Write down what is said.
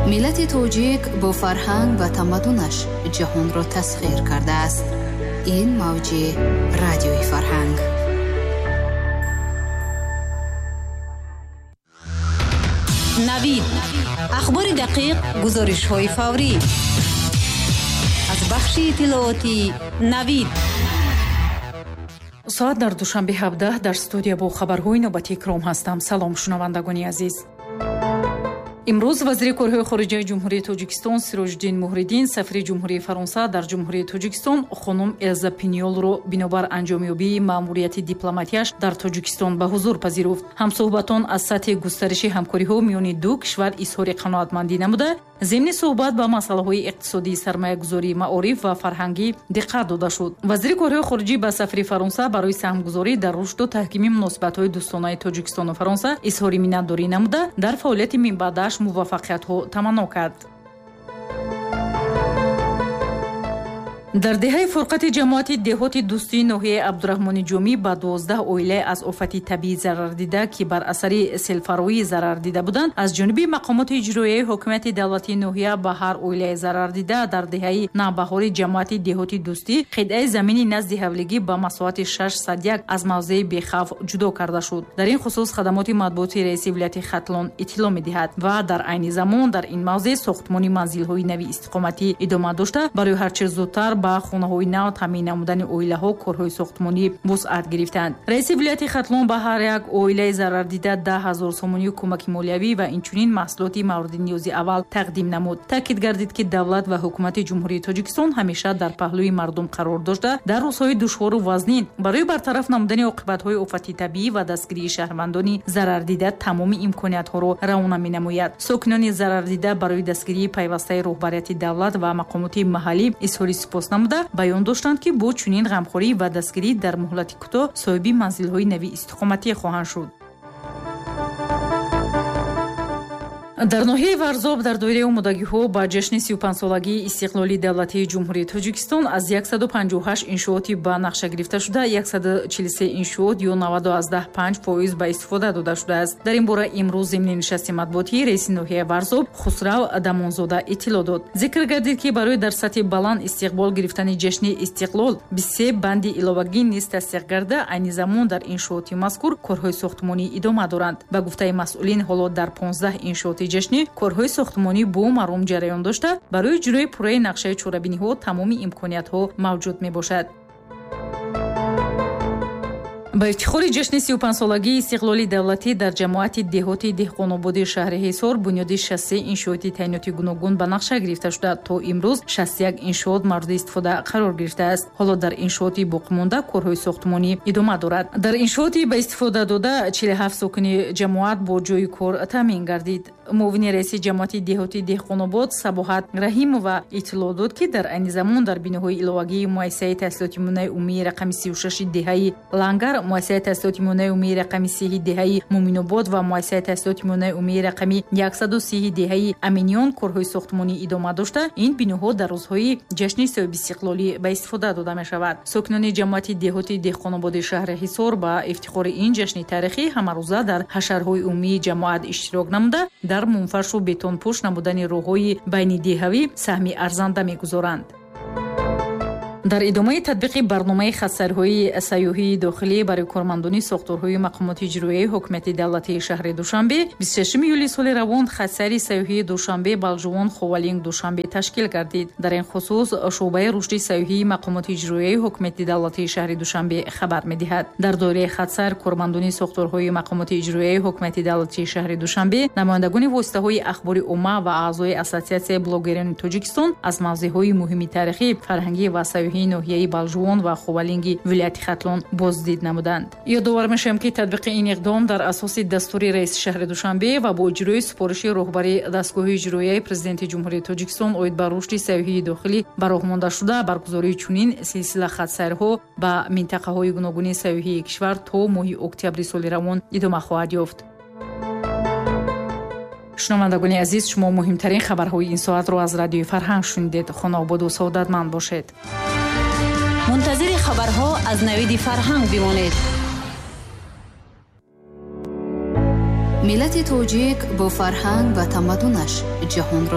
миллати тоҷик бо фарҳанг ва тамаддунаш ҷаҳонро тасхир кардааст. ин мавҷи радиои фарҳанг. навид ахбори дақиқ, гузоришҳои фаврӣ аз бахши иттилооти навид. соат дар душанбе 17 дар студия бо хабарҳои навбати икром ҳастам. салом шунавандагони азиз. имрӯз вазири корҳои хориҷаи ҷумҳурии тоҷикистон Сироҷиддин Муҳриддин сафири ҷумҳурии Фаронса дар ҷумҳурии Тоҷикистон хонум Элза Пиньолро бинобар анҷомёбии маъмурияти дипломатияш дар Тоҷикистон ба ҳузур пазируфт. ҳамсуҳбатон аз сатҳи густариши ҳамкориҳо миёни ду кишвар изҳори қаноатмандӣ намуда, зимни суҳбат ба масъалаҳои иқтисодӣ, сармаягузорӣ, маориф ва фарҳангӣ диққат дода шуд. вазири корҳои хориҷӣ ба сафари Фаронса барои саҳмгузорӣ дар рушду таҳкими муносибатҳои дӯстонаи Тоҷикистону Фаронса изҳори миннатдорӣ намуда, дар фаъолияти минбаъдаш муваффақиятҳо таманно кард. дар деҳаи фурқати ҷамоати деҳоти дӯстии ноҳияи Абдураҳмони Ҷомӣ ба 12 оила аз офати табиӣ зарардида, ки бар асари селфароӣ зарардида буданд, аз ҷониби мақомоти иҷроияи ҳокимияти давлатии ноҳия ба ҳар оилаи зарардида дар деҳаи навбаҳори ҷамоати деҳоти дӯстӣ қитъаи замини назди ҳавлигӣ ба масоҳати 601 аз мавзеи бехавф ҷудо карда шуд. дар ин хусус хадамоти матбуоти раиси вилояти Хатлон иттилоъ медиҳад ва дар айни замон дар ин мавзеъ сохтмони манзилҳои нави истиқоматӣ идома дошта, барои ҳарчи зудтар ба хонаҳои нав таъмин намудани оилаҳо корҳои сохтмонӣ вусъат гирифтанд. раиси вилояти Хатлон ба ҳар як оилаи зарардида 10,000 сомонию кӯмаки молиявӣ ва инчунин маҳсулоти мавриди ниёзи аввал тақдим намуд. таъкид гардид, ки давлат ва ҳукумати ҷумҳурии Тоҷикистон ҳамеша дар паҳлӯи мардум қарор дошта, дар рӯзҳои душвору вазнин барои бартараф намудани оқибатҳои офати табиӣ ва дастгирии шаҳрвандони зарардида тамоми имкониятҳоро равона менамояд. сокинони зарардида барои дастгирии пайвастаи роҳбарияти давлат ва мақомоти маҳаллӣ изҳори сипос намуда, баён доштанд, ки бо чунин ғамхорӣ ва дастгирӣ дар муҳлати кӯтоҳ соҳиби манзилҳои нави истиқоматӣ хоҳанд шуд. дар ноҳияи Варзоб дар доираи омодагиҳо ба ҷашни 35-солагии истиқлолии давлатии ҷумҳурии Тоҷикистон аз 158 иншооти ба нақша гирифта шуда 143 иншоот ё 90.5% ба истифода дода шудааст. дар ин бора имрӯз зимни нишасти матбуотӣ раиси ноҳияи Варзоб Хусрав Дамонзода иттилоъ дод. зикр гардид, ки барои дар сатҳи баланд истиқбол гирифтани ҷашни истиқлол 23 банди иловагӣ низ тасдиқ гарда, айни замон дар иншооти мазкур корҳои сохтмонӣ идома доранд. ба гуфтаи масъулин, ҳоло дар 15 иншооти ҷашнӣ корҳои сохтмонӣ бо маром ҷараён дошта, барои иҷрои пурраи нақшаи чорабиниҳо тамоми имкониятҳо мавҷуд мебошад. ба ифтихори ҷашни 35-солагии истиқлолии давлатӣ дар ҷамоати деҳоти деҳқонободи шаҳри Ҳисор бунёди 63 иншооти таъйиноти гуногун ба нақша гирифта шуда, то имрӯз 61 иншоот мавриди истифода қарор гирифтааст. ҳоло дар иншооти боқимонда корҳои сохтмонӣ идома дорад. дар иншооти ба истифода дода 47 сокини ҷамоат бо ҷойи кор таъмин гардид. муовини раиси ҷамоати деҳоти деҳқонобод Сабоҳат Раҳимова иттилоъ дод, ки дар айни замон дар биноҳои иловагии муассисаи таҳсилоти миёнаи умумии рақами 36 деҳаи Лангар, муассисаи таҳсилоти миёнаи умумии рақами 30 деҳаи Муминобод ва муассисаи таҳсилоти миёнаи умумии рақами 130 деҳаи Аминиён корҳои сохтмонӣ идома дошта, ин биноҳо дар рӯзҳои ҷашни соҳиби истиқлолӣ ба истифода дода мешавад. сокинони ҷамоати деҳоти деҳқонободи шаҳри Ҳисор ба ифтихори ин ҷашни таърихӣ ҳамарӯза дар ҳашарҳои умумии ҷамоат иштирок намуда, дар мунфашу бетонпӯш намудани роҳҳои байнидеҳавӣ саҳми арзанда мегузоранд. дар идомаи татбиқи барномаи хатсариҳои сайёҳии дохилӣ барои кормандони сохторҳои мақомоти иҷроияи ҳокимияти давлатии шаҳри Душанбе 26 июли соли равон хатсари сайёҳии Душанбе Балжувон Ховалинг Душанбе ташкил гардид. дар ин хусус шӯъбаи рушди сайёҳии мақомоти иҷроияи ҳокимияти давлатии шаҳри Душанбе хабар медиҳад. дар доираи хатсар кормандони сохторҳои мақомоти иҷроияи ҳокимияти давлатии шаҳри Душанбе, намояндагони воситаҳои ахбори умма ва аъзои ассотсиатсияи блогерони Тоҷикистон аз мавзеъҳои муҳими таърихӣ, фарҳангӣ ва сайёҳии ноҳияи Балжувон ва Ховалинги вилояти Хатлон боздид намуданд. ёдовар мешавем, ки татбиқи ин иқдом дар асоси дастури раиси шаҳри Душанбе ва бо иҷрои супориши роҳбари дастгоҳи иҷроияи президенти ҷумҳурии Тоҷикистон оид ба рушди сайёҳии дохилӣ ба роҳ монда шуда, баргузории чунин силсила хатсайрҳо ба минтақаҳои гуногуни сайёҳии кишвар то моҳи октябри соли равон идома хоҳад ёфт. шунавандагони азиз, шумо муҳимтарин хабарҳои ин соатро аз радиои Фарҳанг шунидед. хонободу саодатманд бошед. منتظر خبرها از نوید فرهنگ بمانید. ملت توجیک با فرهنگ و تمدنش جهان را